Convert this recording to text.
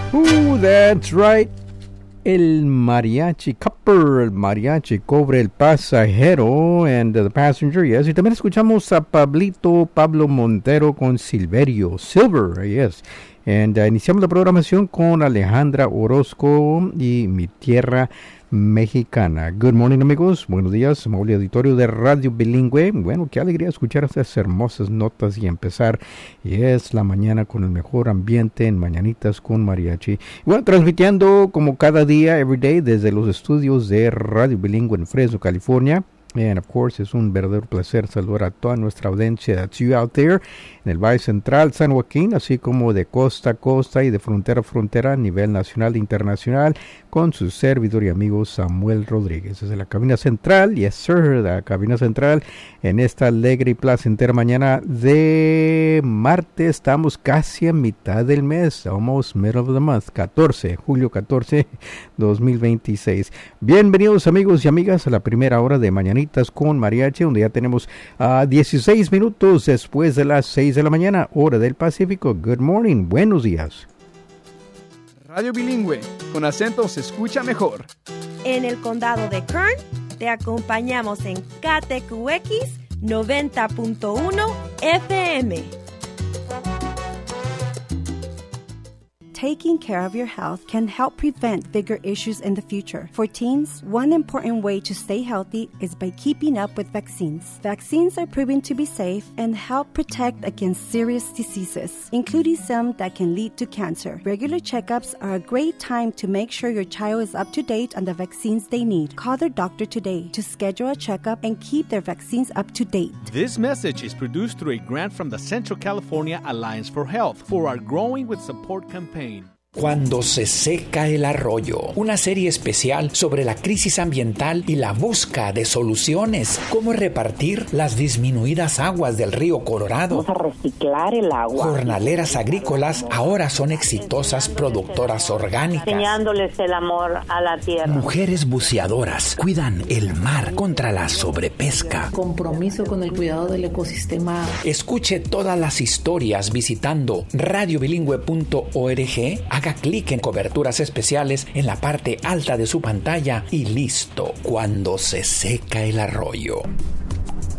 That's right. El mariachi copper, el mariachi cobre el pasajero and the passenger, yes. Y también escuchamos a Pablo Montero con Silverio, Silver, yes. And iniciamos la programación con Alejandra Orozco y Mi Tierra Mexicana. Good morning, amigos. Buenos días, amable auditorio de Radio Bilingüe. Bueno, qué alegría escuchar estas hermosas notas y empezar la mañana con el mejor ambiente en Mañanitas con Mariachi. Bueno, transmitiendo como cada día, every day, desde los estudios de Radio Bilingüe en Fresno, California. And of course, es un verdadero placer saludar a toda nuestra audiencia, that's you out there, en el Valle Central, San Joaquín, así como de costa a costa y de frontera a frontera a nivel nacional e internacional, con su servidor y amigo Samuel Rodríguez. Desde la cabina central, yes sir, la cabina central, en esta alegre y placentera mañana de martes, estamos casi a mitad del mes, almost middle of the month, julio 14, 2026. Bienvenidos amigos y amigas a la primera hora de Mañanitas con Mariachi, donde ya tenemos 16 minutos después de las 6 de la mañana, hora del Pacífico. Good morning, buenos días. Radio Bilingüe, con acento se escucha mejor. En el condado de Kern, te acompañamos en KTQX 90.1 FM. Taking care of your health can help prevent bigger issues in the future. For teens, one important way to stay healthy is by keeping up with vaccines. Vaccines are proven to be safe and help protect against serious diseases, including some that can lead to cancer. Regular checkups are a great time to make sure your child is up to date on the vaccines they need. Call their doctor today to schedule a checkup and keep their vaccines up to date. This message is produced through a grant from the Central California Alliance for Health for our Growing with Support campaign. Cuando se seca el arroyo, una serie especial sobre la crisis ambiental y la busca de soluciones. Cómo repartir las disminuidas aguas del río Colorado. Vamos a reciclar el agua. Jornaleras agrícolas ahora son exitosas productoras orgánicas. Enseñándoles el amor a la tierra. Mujeres buceadoras cuidan el mar contra la sobrepesca. Compromiso con el cuidado del ecosistema. Escuche todas las historias visitando radiobilingüe.org. Haga clic en coberturas especiales en la parte alta de su pantalla y listo, cuando se seca el arroyo.